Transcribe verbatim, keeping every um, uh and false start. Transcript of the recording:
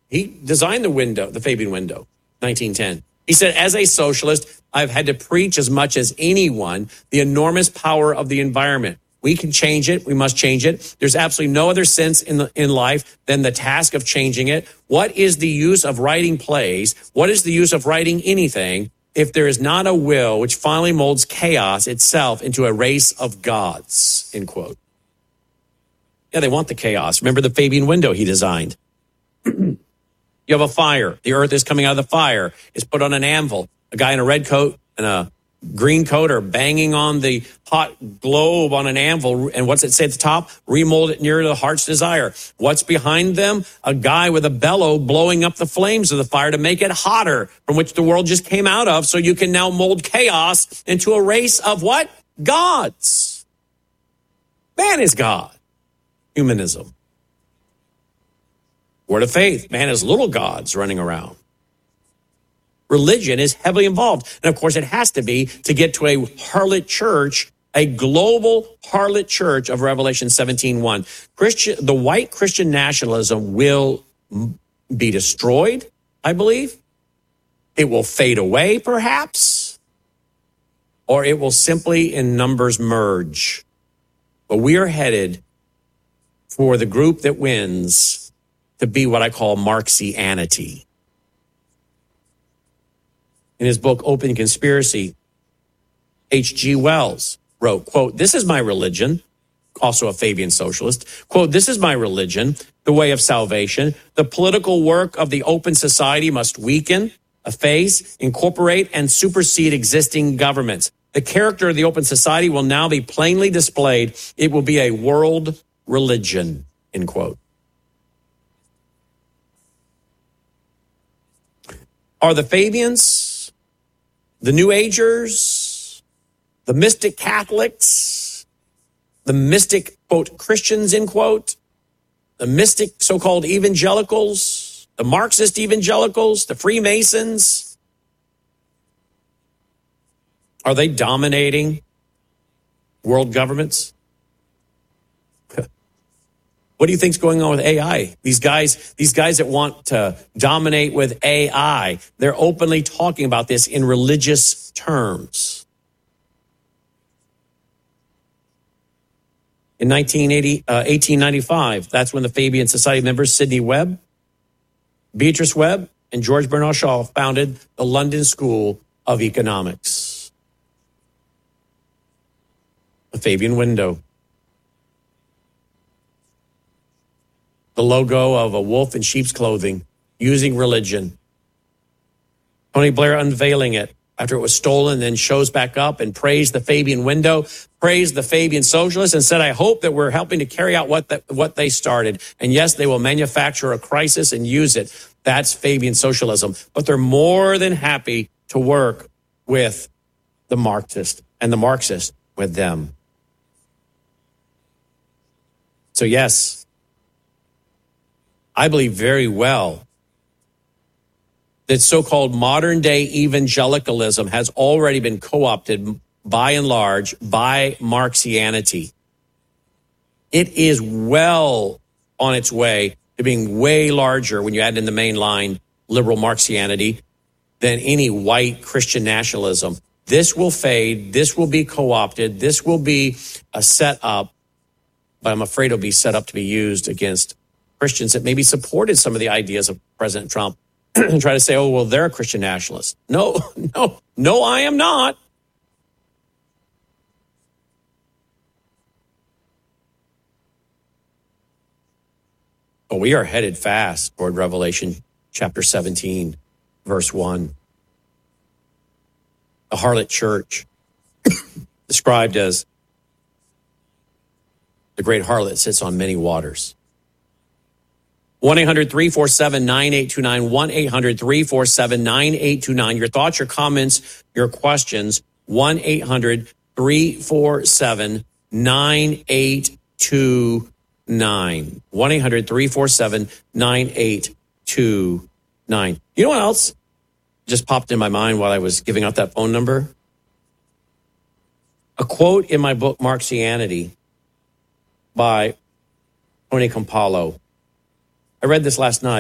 He designed the window, the Fabian window, nineteen ten. He said, as a socialist, I've had to preach as much as anyone the enormous power of the environment. We can change it. We must change it. There's absolutely no other sense in the, in life than the task of changing it. What is the use of writing plays? What is the use of writing anything if there is not a will which finally molds chaos itself into a race of gods, end quote. Yeah, they want the chaos. Remember the Fabian window he designed. You have a fire. The earth is coming out of the fire. It's put on an anvil. A guy in a red coat and a green coat are banging on the hot globe on an anvil. And what's it say at the top? Remold it near to the heart's desire. What's behind them? A guy with a bellow blowing up the flames of the fire to make it hotter, from which the world just came out of. So you can now mold chaos into a race of what? Gods. Man is God. Humanism. Word of faith. Man is little gods running around. Religion is heavily involved. And of course, it has to be to get to a harlot church, a global harlot church of Revelation seventeen one. Christian, the white Christian nationalism will be destroyed, I believe. It will fade away, perhaps. Or it will simply, in numbers, merge. But we are headed for the group that wins to be what I call Marxianity. In his book, Open Conspiracy, H G Wells wrote, quote, this is my religion, also a Fabian socialist, quote, this is my religion, the way of salvation. The political work of the open society must weaken, efface, incorporate, and supersede existing governments. The character of the open society will now be plainly displayed. It will be a world religion, end quote. Are the Fabians, the New Agers, the mystic Catholics, the mystic, quote, Christians, end quote, the mystic so-called evangelicals, the Marxist evangelicals, the Freemasons, are they dominating world governments? What do you think's going on with A I? These guys, these guys that want to dominate with A I, they're openly talking about this in religious terms. In nineteen eighty, uh, eighteen ninety-five, that's when the Fabian Society members, Sidney Webb, Beatrice Webb, and George Bernard Shaw founded the London School of Economics. The Fabian window. The logo of a wolf in sheep's clothing, using religion. Tony Blair unveiling it after it was stolen, then shows back up and praised the Fabian window, praised the Fabian socialists, and said, I hope that we're helping to carry out what, the, what they started. And yes, they will manufacture a crisis and use it. That's Fabian socialism. But they're more than happy to work with the Marxist and the Marxist with them. So yes, I believe very well that so-called modern day evangelicalism has already been co-opted by and large by Marxianity. It is well on its way to being way larger when you add in the mainline liberal Marxianity than any white Christian nationalism. This will fade. This will be co-opted. This will be a set up, but I'm afraid it'll be set up to be used against Christians that maybe supported some of the ideas of President Trump and try to say, oh, well, they're a Christian nationalist. No, no, no, I am not. But we are headed fast toward Revelation chapter seventeen, verse one. The harlot church, described as the great harlot, sits on many waters. one eight hundred three four seven nine eight two nine, one eight hundred three four seven nine eight two nine. Your thoughts, your comments, your questions, one eight hundred three four seven nine eight two nine. one eight hundred three four seven nine eight two nine. You know what else just popped in my mind while I was giving out that phone number? A quote in my book, Marxianity, by Tony Campolo. I read this last night.